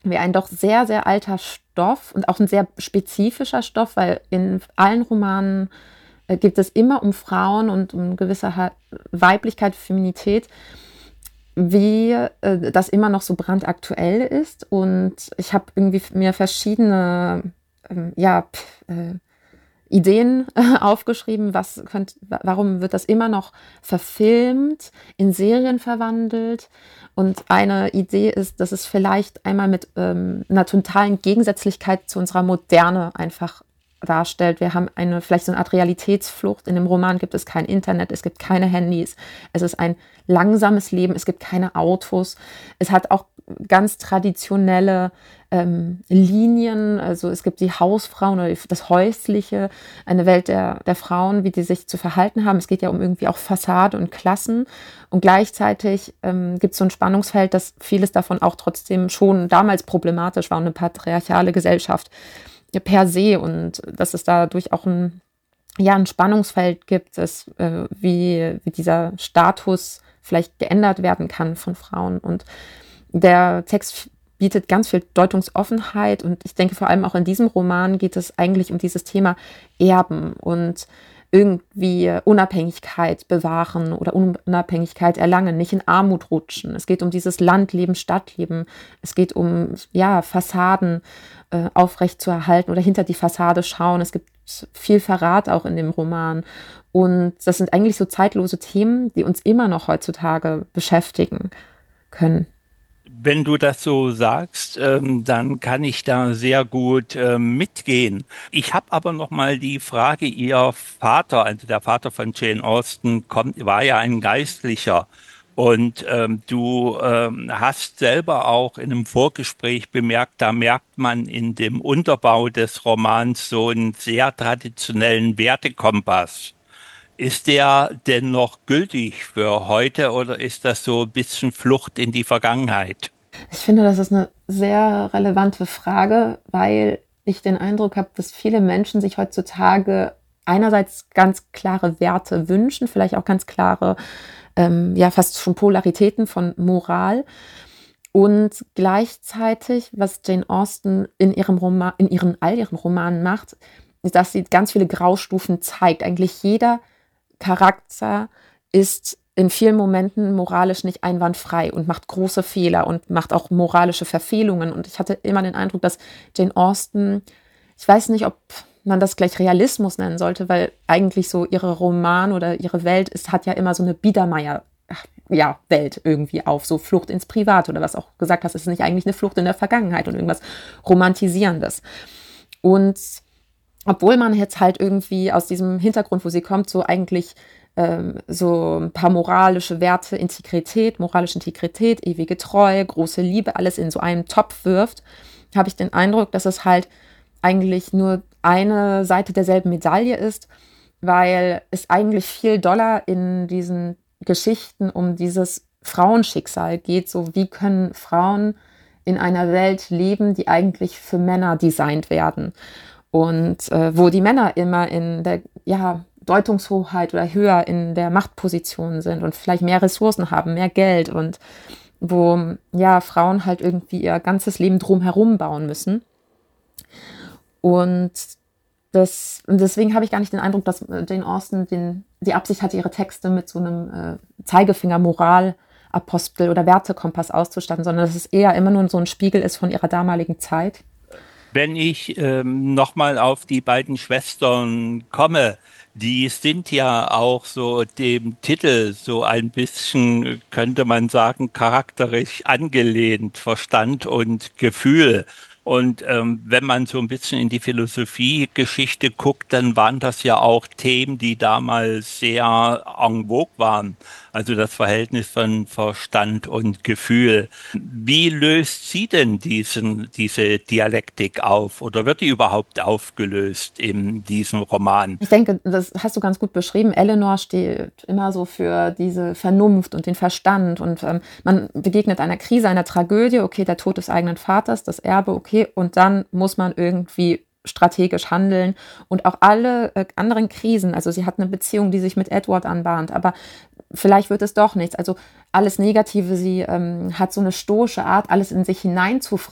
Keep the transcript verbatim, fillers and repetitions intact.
wie ein doch sehr, sehr alter Stoff und auch ein sehr spezifischer Stoff, weil in allen Romanen äh, geht es immer um Frauen und um gewisse ha- Weiblichkeit, Feminität, wie äh, das immer noch so brandaktuell ist. Und ich habe irgendwie mir verschiedene ähm, ja, pf, äh, Ideen äh, aufgeschrieben, was könnt, warum wird das immer noch verfilmt, in Serien verwandelt. Und eine Idee ist, dass es vielleicht einmal mit ähm, einer totalen Gegensätzlichkeit zu unserer Moderne einfach darstellt. Wir haben eine vielleicht so eine Art Realitätsflucht. In dem Roman gibt es kein Internet, es gibt keine Handys, es ist ein langsames Leben, es gibt keine Autos. Es hat auch ganz traditionelle ähm, Linien, also es gibt die Hausfrauen oder das Häusliche, eine Welt der, der Frauen, wie die sich zu verhalten haben. Es geht ja um irgendwie auch Fassade und Klassen und gleichzeitig ähm, gibt es so ein Spannungsfeld, dass vieles davon auch trotzdem schon damals problematisch war und eine patriarchale Gesellschaft per se und dass es dadurch auch ein, ja, ein Spannungsfeld gibt, dass, äh, wie, wie dieser Status vielleicht geändert werden kann von Frauen. Und der Text bietet ganz viel Deutungsoffenheit und ich denke vor allem auch in diesem Roman geht es eigentlich um dieses Thema Erben und irgendwie Unabhängigkeit bewahren oder Unabhängigkeit erlangen, nicht in Armut rutschen. Es geht um dieses Landleben, Stadtleben. Es geht um, ja, Fassaden äh, aufrechtzuerhalten oder hinter die Fassade schauen. Es gibt viel Verrat auch in dem Roman. Und das sind eigentlich so zeitlose Themen, die uns immer noch heutzutage beschäftigen können. Wenn du das so sagst, ähm, dann kann ich da sehr gut ähm, mitgehen. Ich habe aber noch mal die Frage, Ihr Vater, also der Vater von Jane Austen, kommt, war ja ein Geistlicher. Und ähm, du ähm, hast selber auch in einem Vorgespräch bemerkt, da merkt man in dem Unterbau des Romans so einen sehr traditionellen Wertekompass. Ist der denn noch gültig für heute oder ist das so ein bisschen Flucht in die Vergangenheit? Ich finde, das ist eine sehr relevante Frage, weil ich den Eindruck habe, dass viele Menschen sich heutzutage einerseits ganz klare Werte wünschen, vielleicht auch ganz klare, ähm, ja, fast schon Polaritäten von Moral. Und gleichzeitig, was Jane Austen in ihrem Roman, in ihren, all ihren Romanen macht, ist, dass sie ganz viele Graustufen zeigt. Eigentlich jeder Charakter ist in vielen Momenten moralisch nicht einwandfrei und macht große Fehler und macht auch moralische Verfehlungen. Und ich hatte immer den Eindruck, dass Jane Austen, ich weiß nicht, ob man das gleich Realismus nennen sollte, weil eigentlich so ihre Roman oder ihre Welt ist, hat ja immer so eine Biedermeier, ja, Welt irgendwie auf, so Flucht ins Private oder was auch gesagt hast, ist nicht eigentlich eine Flucht in der Vergangenheit und irgendwas Romantisierendes. Und obwohl man jetzt halt irgendwie aus diesem Hintergrund, wo sie kommt, so eigentlich ähm, so ein paar moralische Werte, Integrität, moralische Integrität, ewige Treue, große Liebe, alles in so einen Topf wirft, habe ich den Eindruck, dass es halt eigentlich nur eine Seite derselben Medaille ist, weil es eigentlich viel doller in diesen Geschichten um dieses Frauenschicksal geht. So, wie können Frauen in einer Welt leben, die eigentlich für Männer designt werden? Und äh, wo die Männer immer in der, ja, Deutungshoheit oder höher in der Machtposition sind und vielleicht mehr Ressourcen haben, mehr Geld und wo, ja, Frauen halt irgendwie ihr ganzes Leben drumherum bauen müssen. Und, das, und deswegen habe ich gar nicht den Eindruck, dass Jane Austen den, die Absicht hatte, ihre Texte mit so einem äh, Zeigefinger Moralapostel oder Wertekompass auszustatten, sondern dass es eher immer nur so ein Spiegel ist von ihrer damaligen Zeit. Wenn ich ähm, nochmal auf die beiden Schwestern komme, die sind ja auch so dem Titel so ein bisschen, könnte man sagen, charakterisch angelehnt, Verstand und Gefühl. Und ähm, wenn man so ein bisschen in die Philosophiegeschichte guckt, dann waren das ja auch Themen, die damals sehr en vogue waren. Also das Verhältnis von Verstand und Gefühl. Wie löst sie denn diesen, diese Dialektik auf oder wird die überhaupt aufgelöst in diesem Roman? Ich denke, das hast du ganz gut beschrieben. Eleanor steht immer so für diese Vernunft und den Verstand. Und ähm, man begegnet einer Krise, einer Tragödie. Okay, der Tod des eigenen Vaters, das Erbe, okay. Und dann muss man irgendwie strategisch handeln. Und auch alle äh, anderen Krisen. Also sie hat eine Beziehung, die sich mit Edward anbahnt. Aber vielleicht wird es doch nichts. Also alles Negative. Sie ähm, hat so eine stoische Art, alles in sich hineinzufressen